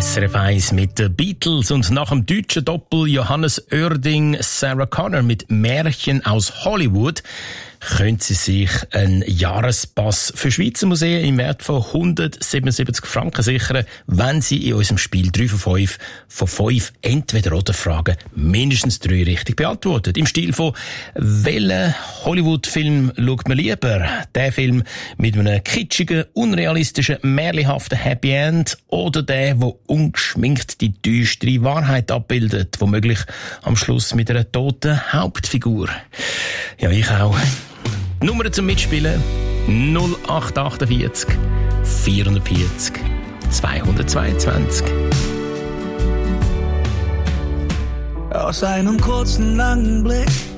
SRF 1 mit den Beatles und nach dem deutschen Doppel Johannes Oerding, Sarah Connor mit Märchen aus Hollywood können Sie sich einen Jahrespass für Schweizer Museen im Wert von 177 Franken sichern, wenn Sie in unserem Spiel 3 von 5 Entweder-oder-Fragen mindestens 3 richtig beantworten. Im Stil von welchen Hollywood-Film schaut man lieber? Der Film mit einem kitschigen, unrealistischen, märchenhaften Happy End oder der ungeschminkt die düstere Wahrheit abbildet, womöglich am Schluss mit einer toten Hauptfigur? Ja, ich auch. Nummer zum Mitspielen 0848 440 222. Aus einem kurzen, langen Blick